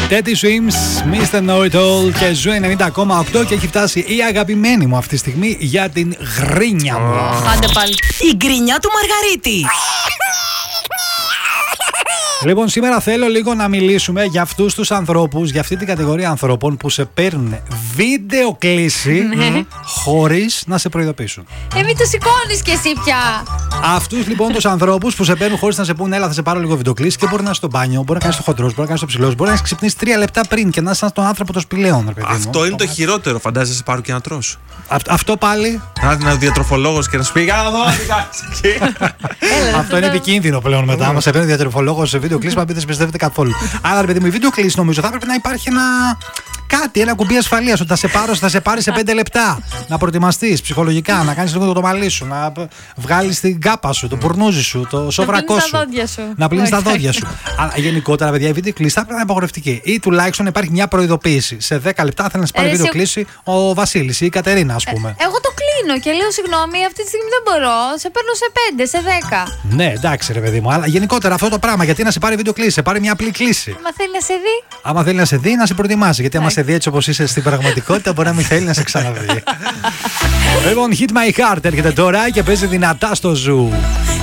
Teddy Swims, Mr. Know It All και Ζου 90,8 και έχει φτάσει η αγαπημένη μου αυτή τη στιγμή για την γρίνια μου. Άντε πάλι. Η γκρινιά του Μαργαρίτη. Λοιπόν, σήμερα θέλω λίγο να μιλήσουμε για αυτούς τους ανθρώπους, για αυτή την κατηγορία ανθρώπων που σε παίρνουν βίντεο κλήση χωρίς να σε προειδοποιήσουν. Μην το σηκώνεις κι εσύ πια. Αυτούς λοιπόν τους ανθρώπους που σε παίρνουν χωρίς να σε πούνε, έλα, θα σε πάρω λίγο βίντεο κλήση και μπορεί να είσαι στο μπάνιο, μπορεί να κάνεις το χοντρός, μπορεί να κάνεις το ψηλός, μπορεί να έχεις ξυπνήσει 3 λεπτά πριν και να είσαι σαν τον άνθρωπο των σπηλαίων, ρε παιδί μου. Αυτό είναι το χειρότερο. Φαντάζεσαι, σε πάρω και να τρως. Αυτό πάλι. Να είναι ο διατροφολόγος και να σου πει: Κάνε εδώ, Αυτό είναι επικίνδυνο πλέον μετά. Άμα σε παίρνει διατροφολόγος σε βίντεο κλήση, μα δεν πιστεύετε καθόλου. Άρα, ρε παιδί μου, η βίντεο κλήση νομίζω θα έπρεπε να υπάρχει ένα κουμπί ασφαλείας. Ότι θα σε πάρει σε 5 λεπτά. Να προετοιμαστείς ψυχολογικά, να κάνεις λίγο το μαλλί σου, να βγάλεις την κάπα σου, το πουρνούζι σου, το σοβρακό σου. Να πλύνεις τα δόντια σου. Αλλά γενικότερα, παιδιά, η βίντεο κλήση θα πρέπει να είναι απαγορευτική. Ή τουλάχιστον υπάρχει μια προειδοποίηση. Σε 10 λεπτά θέλει να σε πάρει βίντεο κλήση ο Βασίλης ή η Κατερίνα, ας πούμε. Εγώ το κλείνω και λέω: συγγνώμη, αυτή τη στιγμή δεν μπορώ. Σε παίρνω σε 5, σε 10. Ναι, εντάξει, ρε παιδί μου. Αλλά γενικότερα αυτό το πράγμα, γιατί να σε πάρει βίντεο κλήση, σε πάρει μια απλή κλήση. Άμα θέλει να σε δει. Άμα θέλει να σε δει, να σε προετοιμάσει. Γιατί άμα σε δει έτσι όπως είσαι στην πραγματικότητα, μπορεί να μην θέλει να σε ξαναδεί. Λοιπόν, Hit My Heart έρχεται τώρα και παίζει δυνατά στο Ζου.